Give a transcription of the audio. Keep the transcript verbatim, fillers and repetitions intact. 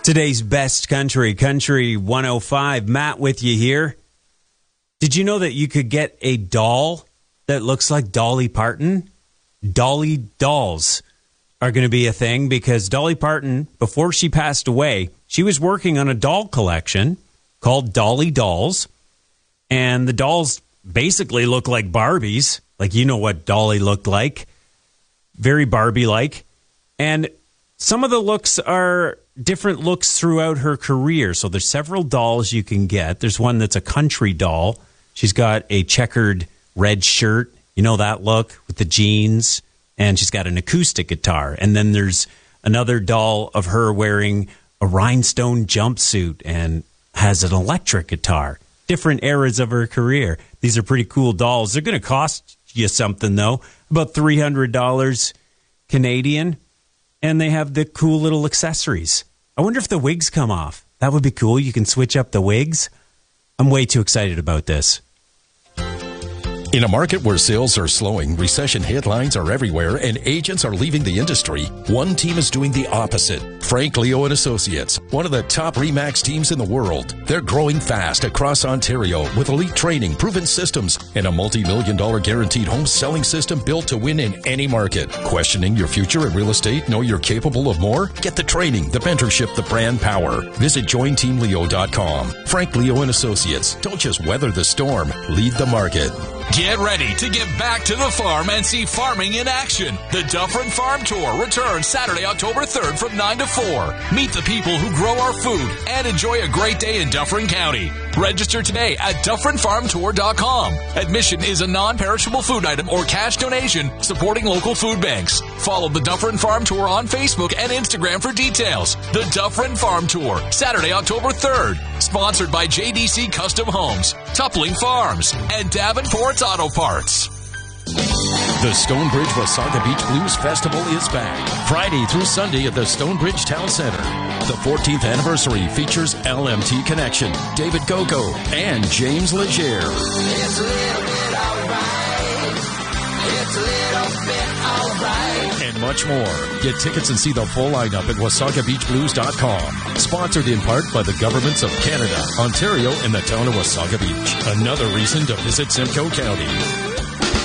Today's best country, Country one oh five. Matt with you here. Did you know that you could get a doll that looks like Dolly Parton? Dolly dolls are going to be a thing because Dolly Parton, before she passed away, she was working on a doll collection called Dolly Dolls. And the dolls basically look like Barbies. Like, you know what Dolly looked like. Very Barbie-like. And some of the looks are different looks throughout her career. So there's several dolls you can get. There's one that's a country doll. She's got a checkered red shirt. You know that look with the jeans. And she's got an acoustic guitar. And then there's another doll of her wearing a rhinestone jumpsuit and has an electric guitar. Different eras of her career. These are pretty cool dolls. They're going to cost you something, though. About three hundred dollars Canadian. And they have the cool little accessories. I wonder if the wigs come off. That would be cool. You can switch up the wigs. I'm way too excited about this. In a market where sales are slowing, recession headlines are everywhere, and agents are leaving the industry, one team is doing the opposite. Frank Leo and Associates, one of the top RE/MAX teams in the world. They're growing fast across Ontario with elite training, proven systems, and a multi-million dollar guaranteed home selling system built to win in any market. Questioning your future in real estate? Know you're capable of more? Get the training, the mentorship, the brand power. Visit join team leo dot com. Frank Leo and Associates. Don't just weather the storm, lead the market. Get ready to get back to the farm and see farming in action. The Dufferin Farm Tour returns Saturday, October third from nine to four. Meet the people who grow our food and enjoy a great day in Dufferin County. Register today at dufferin farm tour dot com. Admission is a non-perishable food item or cash donation supporting local food banks. Follow the Dufferin Farm Tour on Facebook and Instagram for details. The Dufferin Farm Tour, Saturday, October third. Sponsored by J D C Custom Homes, Toppling Farms, and Davenport's Auto Parts. The Stonebridge Wasaga Beach Blues Festival is back. Friday through Sunday at the Stonebridge Town Center. The fourteenth anniversary features L M T Connection, David Gogo, and James Leger. It's a little bit alright. It's a little bit alright. And much more. Get tickets and see the full lineup at wasaga beach blues dot com. Sponsored in part by the governments of Canada, Ontario, and the town of Wasaga Beach. Another reason to visit Simcoe County.